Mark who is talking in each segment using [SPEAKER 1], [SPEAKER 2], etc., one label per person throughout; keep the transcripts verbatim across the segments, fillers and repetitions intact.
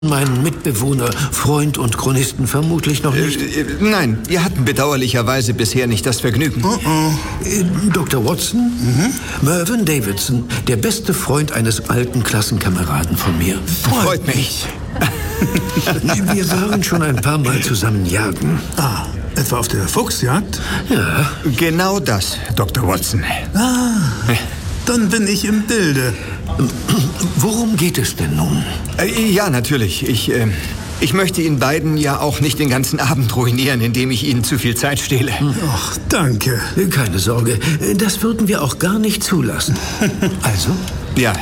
[SPEAKER 1] Meinen Mitbewohner, Freund und Chronisten vermutlich noch nicht?
[SPEAKER 2] Äh, äh, nein, wir hatten bedauerlicherweise bisher nicht das Vergnügen.
[SPEAKER 1] Oh oh. Äh, Doktor Watson? Mhm. Mervyn Davidson, der beste Freund eines alten Klassenkameraden von mir.
[SPEAKER 2] Freut, Freut mich.
[SPEAKER 1] Wir waren schon ein paar Mal zusammen jagen.
[SPEAKER 3] Ah, etwa auf der Fuchsjagd?
[SPEAKER 1] Ja.
[SPEAKER 2] Genau das, Doktor Watson.
[SPEAKER 3] Ah, dann bin ich im Bilde.
[SPEAKER 1] Worum geht es denn nun?
[SPEAKER 2] Äh, ja, natürlich. Ich, äh, ich möchte Ihnen beiden ja auch nicht den ganzen Abend ruinieren, indem ich Ihnen zu viel Zeit stehle.
[SPEAKER 3] Ach, danke.
[SPEAKER 1] Keine Sorge, das würden wir auch gar nicht zulassen. Also?
[SPEAKER 2] Ja,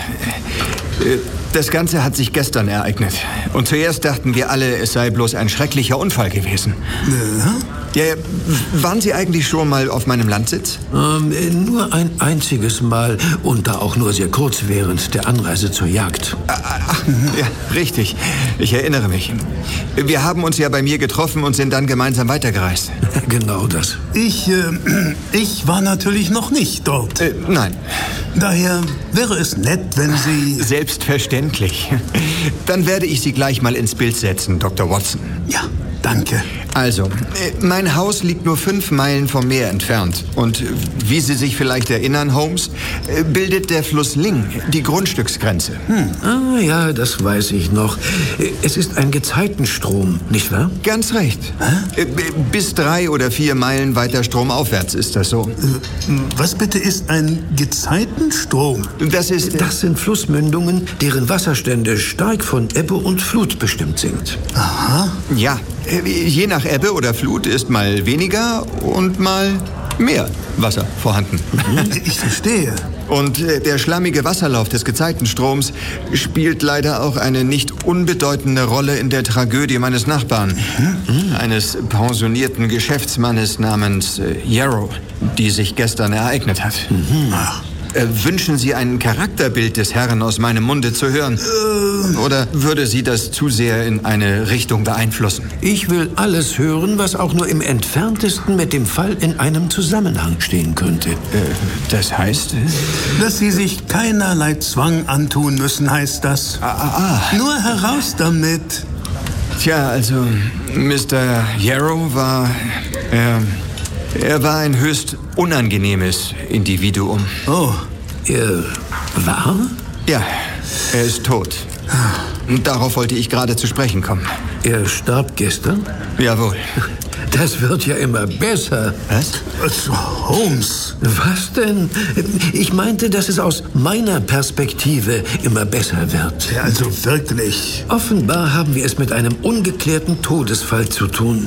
[SPEAKER 2] äh, das Ganze hat sich gestern ereignet. Und zuerst dachten wir alle, es sei bloß ein schrecklicher Unfall gewesen.
[SPEAKER 3] Ja?
[SPEAKER 2] Ja, waren Sie eigentlich schon mal auf meinem Landsitz?
[SPEAKER 1] Ähm, nur ein einziges Mal und da auch nur sehr kurz während der Anreise zur Jagd.
[SPEAKER 2] Ach, ja, richtig. Ich erinnere mich. Wir haben uns ja bei mir getroffen und sind dann gemeinsam weitergereist.
[SPEAKER 1] Genau das.
[SPEAKER 3] Ich, äh, ich war natürlich noch nicht dort.
[SPEAKER 2] Äh, nein.
[SPEAKER 3] Daher wäre es nett, wenn Sie...
[SPEAKER 2] Selbstverständlich. Dann werde ich Sie gleich mal ins Bild setzen, Doktor Watson.
[SPEAKER 3] Ja, danke.
[SPEAKER 2] Also, mein Haus liegt nur fünf Meilen vom Meer entfernt. Und wie Sie sich vielleicht erinnern, Holmes, bildet der Fluss Ling die Grundstücksgrenze.
[SPEAKER 1] Hm. Ah ja, das weiß ich noch. Es ist ein Gezeitenstrom, nicht wahr?
[SPEAKER 2] Ganz recht. Hä? Bis drei oder vier Meilen weiter stromaufwärts ist das so.
[SPEAKER 3] Was bitte ist ein Gezeitenstrom?
[SPEAKER 2] Das ist...
[SPEAKER 1] Das sind Flussmündungen, deren Wasserstände stark von Ebbe und Flut bestimmt sind.
[SPEAKER 3] Aha.
[SPEAKER 2] Ja, je nach Ebbe oder Flut ist mal weniger und mal mehr Wasser vorhanden.
[SPEAKER 3] Ich verstehe.
[SPEAKER 2] Und der schlammige Wasserlauf des Gezeitenstroms spielt leider auch eine nicht unbedeutende Rolle in der Tragödie meines Nachbarn, mhm. eines pensionierten Geschäftsmannes namens Yarrow, die sich gestern ereignet hat.
[SPEAKER 1] Mhm.
[SPEAKER 2] Äh, wünschen Sie ein Charakterbild des Herrn aus meinem Munde zu hören? Äh. Oder würde Sie das zu sehr in eine Richtung beeinflussen?
[SPEAKER 1] Ich will alles hören, was auch nur im Entferntesten mit dem Fall in einem Zusammenhang stehen könnte. Äh,
[SPEAKER 2] das heißt?
[SPEAKER 3] Dass Sie sich keinerlei Zwang antun müssen, heißt das.
[SPEAKER 2] Ah, ah, ah.
[SPEAKER 3] Nur heraus damit.
[SPEAKER 2] Tja, also Mister Yarrow war... Äh, Er war ein höchst unangenehmes Individuum.
[SPEAKER 1] Oh, er war?
[SPEAKER 2] Ja, er ist tot. Und darauf wollte ich gerade zu sprechen kommen.
[SPEAKER 1] Er starb gestern?
[SPEAKER 2] Jawohl.
[SPEAKER 1] Das wird ja immer besser.
[SPEAKER 2] Was?
[SPEAKER 3] Holmes.
[SPEAKER 1] Was denn? Ich meinte, dass es aus meiner Perspektive immer besser wird.
[SPEAKER 3] Ja, also wirklich.
[SPEAKER 1] Offenbar haben wir es mit einem ungeklärten Todesfall zu tun.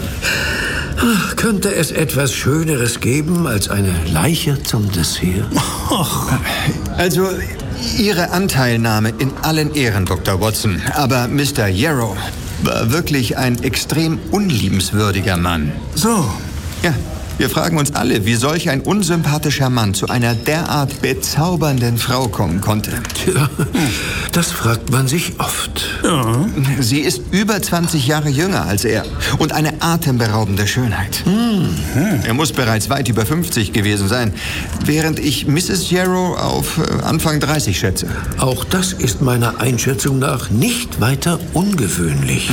[SPEAKER 1] Ach, könnte es etwas Schöneres geben als eine Leiche zum Dessert?
[SPEAKER 3] Ach.
[SPEAKER 2] Also, Ihre Anteilnahme in allen Ehren, Doktor Watson. Aber Mister Yarrow war wirklich ein extrem unliebenswürdiger Mann.
[SPEAKER 3] So.
[SPEAKER 2] Ja. Wir fragen uns alle, wie solch ein unsympathischer Mann zu einer derart bezaubernden Frau kommen konnte.
[SPEAKER 1] Tja, das fragt man sich oft.
[SPEAKER 3] Ja.
[SPEAKER 2] Sie ist über zwanzig Jahre jünger als er und eine atemberaubende Schönheit.
[SPEAKER 1] Mhm.
[SPEAKER 2] Er muss bereits weit über fünfzig gewesen sein, während ich Misses Yarrow auf Anfang dreißig schätze.
[SPEAKER 1] Auch das ist meiner Einschätzung nach nicht weiter ungewöhnlich.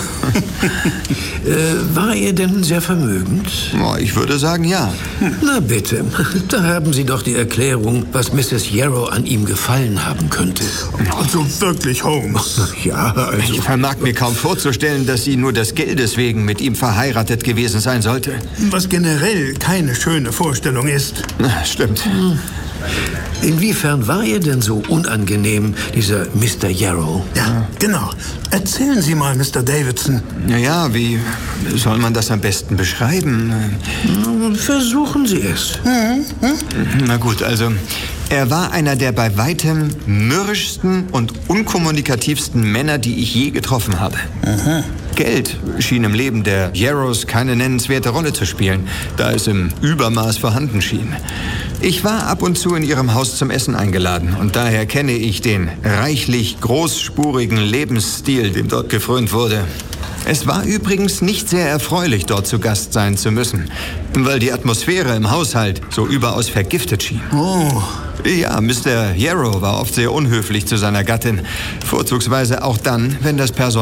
[SPEAKER 1] äh, war er denn sehr vermögend?
[SPEAKER 2] Oh, ich würde sagen, ja.
[SPEAKER 1] Na bitte, da haben Sie doch die Erklärung, was Misses Yarrow an ihm gefallen haben könnte.
[SPEAKER 3] Also wirklich, Holmes.
[SPEAKER 1] Ja, also...
[SPEAKER 2] Ich vermag mir kaum vorzustellen, dass sie nur des Geldes wegen mit ihm verheiratet gewesen sein sollte.
[SPEAKER 3] Was generell keine schöne Vorstellung ist.
[SPEAKER 2] Na, stimmt.
[SPEAKER 1] Hm. Inwiefern war er denn so unangenehm, dieser Mister Yarrow?
[SPEAKER 3] Ja, genau. Erzählen Sie mal, Mister Davidson.
[SPEAKER 2] Naja, wie soll man das am besten beschreiben?
[SPEAKER 1] Versuchen Sie es.
[SPEAKER 3] Mhm.
[SPEAKER 2] Na gut, also er war einer der bei weitem mürrischsten und unkommunikativsten Männer, die ich je getroffen habe.
[SPEAKER 3] Mhm.
[SPEAKER 2] Geld schien im Leben der Yarrows keine nennenswerte Rolle zu spielen, da es im Übermaß vorhanden schien. Ich war ab und zu in ihrem Haus zum Essen eingeladen und daher kenne ich den reichlich großspurigen Lebensstil, dem dort gefrönt wurde. Es war übrigens nicht sehr erfreulich, dort zu Gast sein zu müssen, weil die Atmosphäre im Haushalt so überaus vergiftet schien.
[SPEAKER 3] Oh.
[SPEAKER 2] Ja, Mister Yarrow war oft sehr unhöflich zu seiner Gattin, vorzugsweise auch dann, wenn das Personal